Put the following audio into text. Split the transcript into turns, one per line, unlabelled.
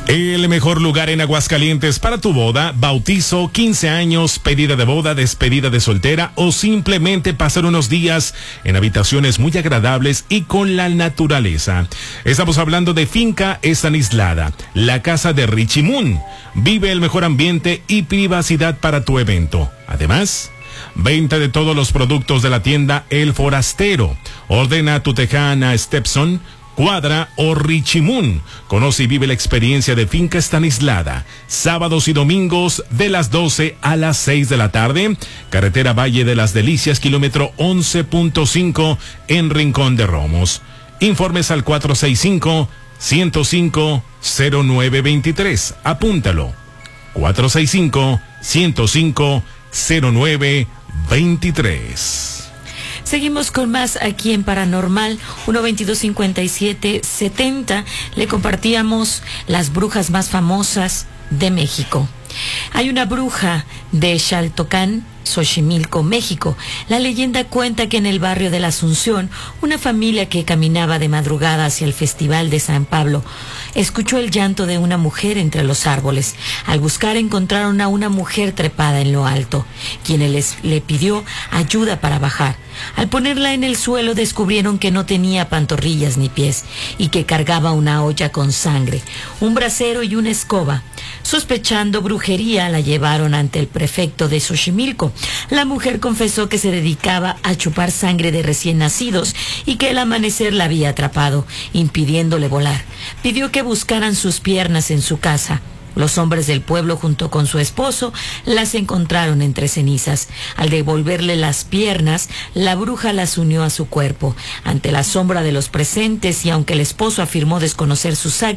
El mejor lugar en Aguascalientes para tu boda, bautizo, 15 años, pedida de boda, despedida de soltera o simplemente pasar unos días en habitaciones muy agradables y con la naturaleza. Estamos hablando de Finca Estanislada, la casa de Richie Moon. Vive el mejor ambiente y privacidad para tu evento. Además, venta de todos los productos de la tienda El Forastero. Ordena tu tejana Stepson, Cuadra o Richie Moon. Conoce y vive la experiencia de Finca Estanislada. Sábados y domingos de las 12 a las 6 de la tarde. Carretera Valle de las Delicias, kilómetro 11.5 en Rincón de Romos. Informes al 465-105-0923. Apúntalo. 465-105-0923.
Seguimos con más aquí en Paranormal 122-57-70. Le compartíamos las brujas más famosas de México. Hay una bruja de Xaltocán, Xochimilco, México. La leyenda cuenta que en el barrio de la Asunción, una familia que caminaba de madrugada hacia el Festival de San Pablo escuchó el llanto de una mujer entre los árboles. Al buscar encontraron a una mujer trepada en lo alto, quien le pidió ayuda para bajar. Al ponerla en el suelo descubrieron que no tenía pantorrillas ni pies y que cargaba una olla con sangre, un brasero y una escoba. Sospechando brujería, la llevaron ante el prefecto de Xochimilco. La mujer confesó que se dedicaba a chupar sangre de recién nacidos y que el amanecer la había atrapado, impidiéndole volar. Pidió que buscaran sus piernas en su casa. Los hombres del pueblo, junto con su esposo, las encontraron entre cenizas. Al devolverle las piernas, la bruja las unió a su cuerpo. Ante la sombra de los presentes y aunque el esposo afirmó desconocer sus actos,